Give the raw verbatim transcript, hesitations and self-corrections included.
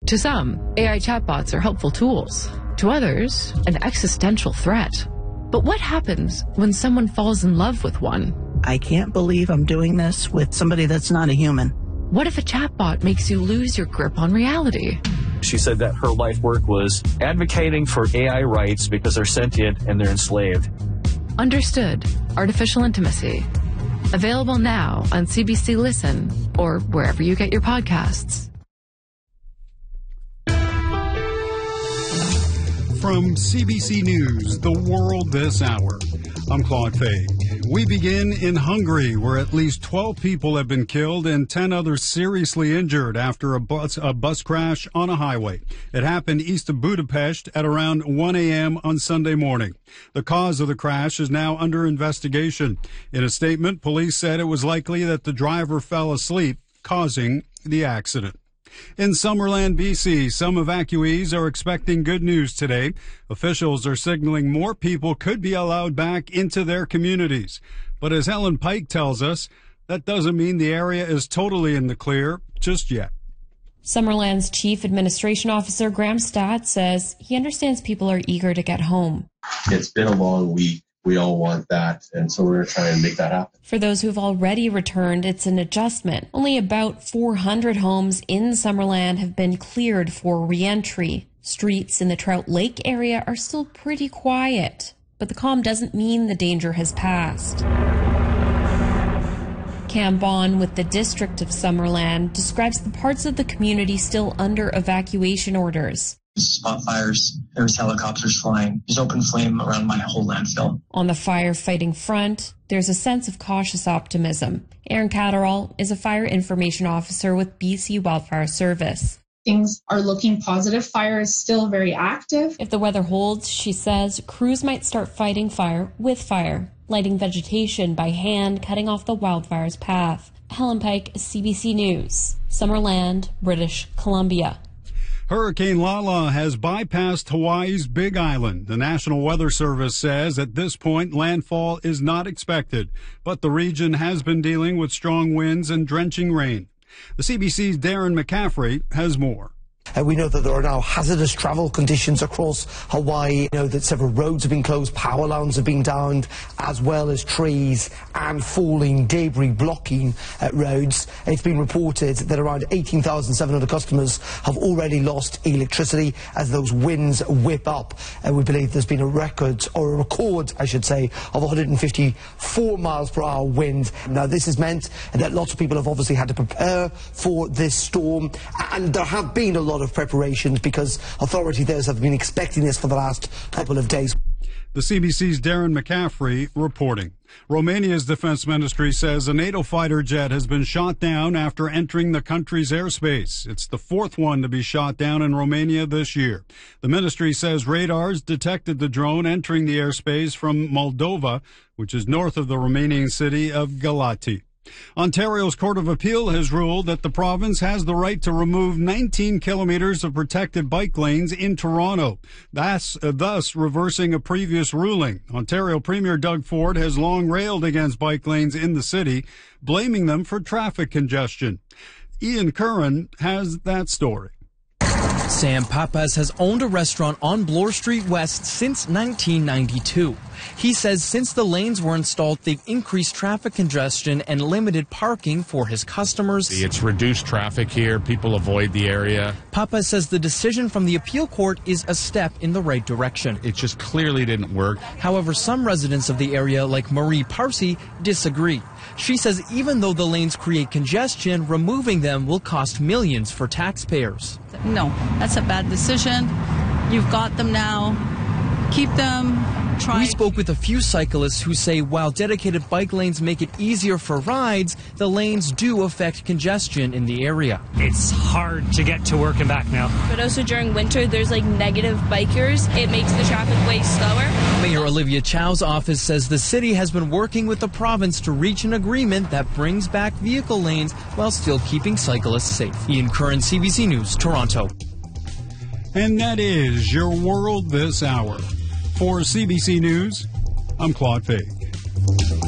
To some, A I chatbots are helpful tools. To others, an existential threat. But what happens when someone falls in love with one? I can't believe I'm doing this with somebody that's not a human. What if a chatbot makes you lose your grip on reality? She said that her life work was advocating for A I rights because they're sentient and they're enslaved. Understood. Artificial Intimacy. Available now on C B C Listen or wherever you get your podcasts. From C B C News, The World This Hour, I'm Claude Fay. We begin in Hungary, where at least twelve people have been killed and ten others seriously injured after a bus, a bus crash on a highway. It happened east of Budapest at around one a.m. on Sunday morning. The cause of the crash is now under investigation. In a statement, police said it was likely that the driver fell asleep, causing the accident. In Summerland, B C, some evacuees are expecting good news today. Officials are signaling more people could be allowed back into their communities. But as Helen Pike tells us, that doesn't mean the area is totally in the clear just yet. Summerland's Chief Administration Officer Graham Stott says he understands people are eager to get home. It's been a long week. We all want that, and so we're going to try and make that happen. For those who've already returned, it's an adjustment. Only about four hundred homes in Summerland have been cleared for re-entry. Streets in the Trout Lake area are still pretty quiet, but the calm doesn't mean the danger has passed. Cam Bond with the District of Summerland describes the parts of the community still under evacuation orders. Spot fires, there's helicopters flying, there's open flame around my whole landfill. On the firefighting front, there's a sense of cautious optimism. Erin Catterall is a fire information officer with B C Wildfire Service. Things are looking positive. Fire is still very active. If the weather holds, she says, crews might start fighting fire with fire, lighting vegetation by hand, cutting off the wildfire's path. Helen Pike, C B C News, Summerland, British Columbia. Hurricane Lala has bypassed Hawaii's Big Island. The National Weather Service says at this point landfall is not expected, but the region has been dealing with strong winds and drenching rain. The C B C's Darren McCaffrey has more. Uh, we know that there are now hazardous travel conditions across Hawaii. We know that several roads have been closed, power lines have been downed, as well as trees and falling debris blocking uh, roads. It's been reported that around eighteen thousand seven hundred customers have already lost electricity as those winds whip up. Uh, we believe there's been a record, or a record, I should say, of one hundred fifty-four miles per hour wind. Now, this has meant that lots of people have obviously had to prepare for this storm, and there have been a lot of preparations because authorities there have been expecting this for the last couple of days. The C B C's Darren McCaffrey reporting. Romania's defense ministry says a NATO fighter jet has been shot down after entering the country's airspace. It's the fourth one to be shot down in Romania this year. The ministry says radars detected the drone entering the airspace from Moldova, which is north of the Romanian city of Galati. Ontario's Court of Appeal has ruled that the province has the right to remove nineteen kilometers of protected bike lanes in Toronto, thus, uh, thus reversing a previous ruling. Ontario Premier Doug Ford has long railed against bike lanes in the city, blaming them for traffic congestion. Ian Curran has that story. Sam Papas has owned a restaurant on Bloor Street West since nineteen ninety-two. He says since the lanes were installed, they've increased traffic congestion and limited parking for his customers. It's reduced traffic here. People avoid the area. Papas says the decision from the appeal court is a step in the right direction. It just clearly didn't work. However, some residents of the area, like Marie Parsi, disagree. She says even though the lanes create congestion, removing them will cost millions for taxpayers. No, that's a bad decision. You've got them now. Keep them. Try. We spoke with a few cyclists who say while dedicated bike lanes make it easier for rides, the lanes do affect congestion in the area. It's hard to get to work and back now. But also during winter, there's like negative bikers. It makes the traffic way slower. Mayor Olivia Chow's office says the city has been working with the province to reach an agreement that brings back vehicle lanes while still keeping cyclists safe. Ian Curran, C B C News, Toronto. And that is your world this hour. For C B C News, I'm Claude Fay.